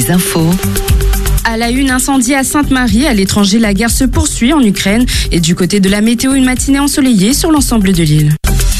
Infos. À la une, incendie à Sainte-Marie. À l'étranger, la guerre se poursuit en Ukraine. Et du côté de la météo, une matinée ensoleillée sur l'ensemble de l'île.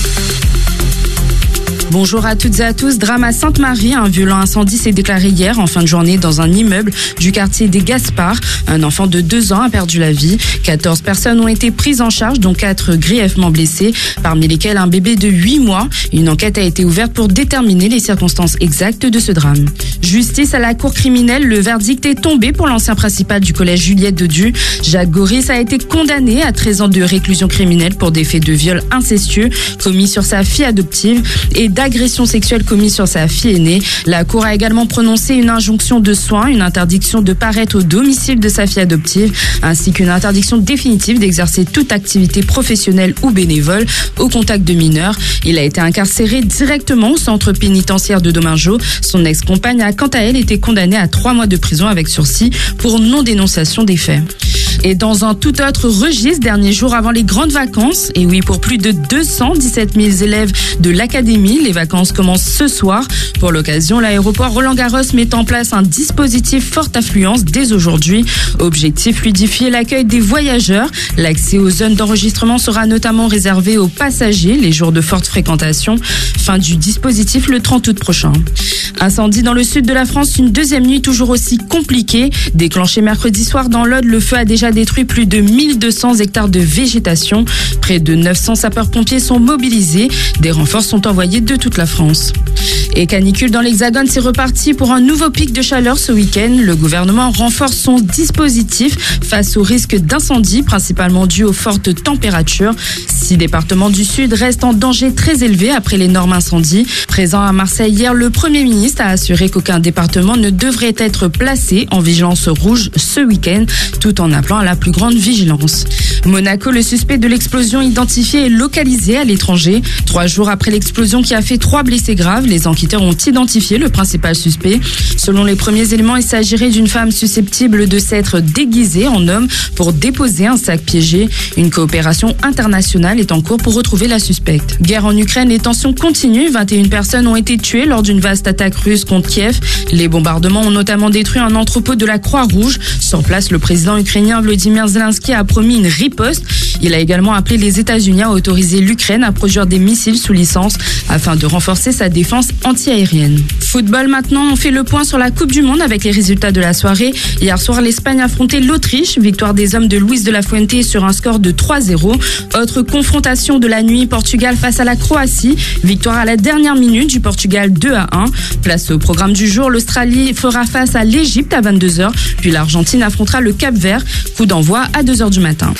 Bonjour à toutes et à tous. Drame à Sainte-Marie. Un violent incendie s'est déclaré hier en fin de journée dans un immeuble du quartier des Gaspards. Un enfant de 2 ans a perdu la vie. 14 personnes ont été prises en charge, dont 4 grièvement blessées, parmi lesquelles un bébé de 8 mois. Une enquête a été ouverte pour déterminer les circonstances exactes de ce drame. Justice à la cour criminelle. Le verdict est tombé pour l'ancien principal du collège Juliette de Dieu. Jacques Goris a été condamné à 13 ans de réclusion criminelle pour des faits de viol incestueux commis sur sa fille adoptive et d'agression sexuelle commise sur sa fille aînée. La cour a également prononcé une injonction de soins, une interdiction de paraître au domicile de sa fille adoptive, ainsi qu'une interdiction définitive d'exercer toute activité professionnelle ou bénévole au contact de mineurs. Il a été incarcéré directement au centre pénitentiaire de Domingo. Son ex-compagne a quant à elle été condamnée à 3 mois de prison avec sursis pour non-dénonciation des faits. Et dans un tout autre registre, dernier jour avant les grandes vacances, et oui, pour plus de 217 000 élèves de l'académie, les vacances commencent ce soir. Pour l'occasion, l'aéroport Roland-Garros met en place un dispositif forte affluence dès aujourd'hui. Objectif, fluidifier l'accueil des voyageurs. L'accès aux zones d'enregistrement sera notamment réservé aux passagers les jours de forte fréquentation. Fin du dispositif le 30 août prochain. Incendie dans le sud de la France, une deuxième nuit toujours aussi compliquée. Déclenché mercredi soir dans l'Aude, le feu a déjà détruit plus de 1200 hectares de végétation. Près de 900 sapeurs-pompiers sont mobilisés. Des renforts sont envoyés de toute la France. Et canicule dans l'Hexagone, c'est reparti pour un nouveau pic de chaleur ce week-end. Le gouvernement renforce son dispositif face au risque d'incendie, principalement dû aux fortes températures. 6 départements du Sud restent en danger très élevé après l'énorme incendie. Présent à Marseille hier, le Premier ministre a assuré qu'aucun département ne devrait être placé en vigilance rouge ce week-end, tout en appelant à la plus grande vigilance. Monaco, le suspect de l'explosion identifié et localisé à l'étranger. 3 jours après l'explosion qui a fait 3 blessés graves, les enquêteurs ont identifié le principal suspect. Selon les premiers éléments, il s'agirait d'une femme susceptible de s'être déguisée en homme pour déposer un sac piégé. Une coopération internationale est en cours pour retrouver la suspecte. Guerre en Ukraine, les tensions continuent. 21 personnes ont été tuées lors d'une vaste attaque russe contre Kiev. Les bombardements ont notamment détruit un entrepôt de la Croix-Rouge. Sur place, le président ukrainien Volodymyr Zelensky a promis une riposte. Il a également appelé les États-Unis à autoriser l'Ukraine à produire des missiles sous licence afin de renforcer sa défense anti-aérienne. Football maintenant, on fait le point sur la Coupe du Monde avec les résultats de la soirée. Hier soir, l'Espagne affrontait l'Autriche. Victoire des hommes de Luis de la Fuente sur un score de 3-0. Autre confrontation de la nuit, Portugal face à la Croatie. Victoire à la dernière minute du Portugal 2-1. Place au programme du jour, l'Australie fera face à l'Égypte à 22h. Puis l'Argentine affrontera le Cap-Vert. Coup d'envoi à 2h du matin.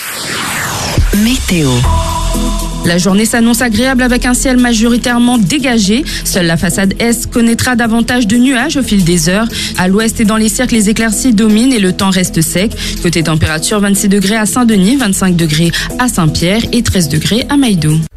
Météo. La journée s'annonce agréable avec un ciel majoritairement dégagé. Seule la façade Est connaîtra davantage de nuages au fil des heures. À l'ouest et dans les cercles, les éclaircies dominent et le temps reste sec. Côté température, 26 degrés à Saint-Denis, 25 degrés à Saint-Pierre et 13 degrés à Maïdo.